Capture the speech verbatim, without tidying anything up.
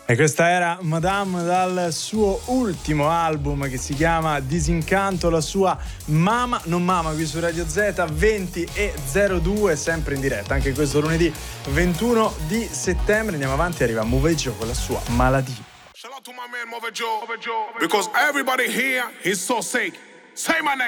E questa era Madame dal suo ultimo album che si chiama Disincanto, la sua Mama non Mama, qui su Radio Z, venti e zero due, sempre in diretta anche questo lunedì ventuno di settembre. Andiamo avanti, arriva Move Joe con la sua Maladie. Shout out to my man Move Joe, because everybody here is so sick. Say my name.